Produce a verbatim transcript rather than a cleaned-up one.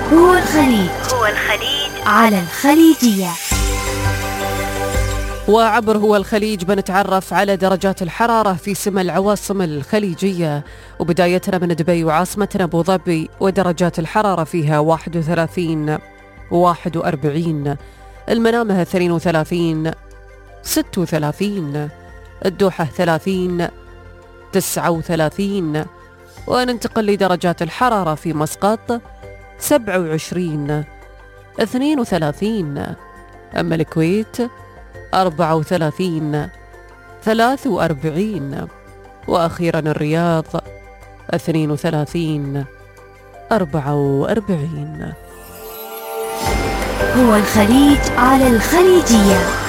هو الخليج هو الخليج على الخليجية. وعبر هو الخليج بنتعرف على درجات الحرارة في سما العواصم الخليجية، وبدايتنا من دبي وعاصمتنا أبو ظبي، ودرجات الحرارة فيها واحد وثلاثين واحد وأربعين، المنامة اثنين وثلاثين ستة وثلاثين، الدوحة ثلاثين تسعة وثلاثين. وننتقل لدرجات الحرارة في مسقط سبعة وعشرين اثنين وثلاثين، أما الكويت أربعة وثلاثين ثلاثة وأربعين، وأخيرا الرياض اثنين وثلاثين أربعة وأربعين. هو الخليج على الخليجية.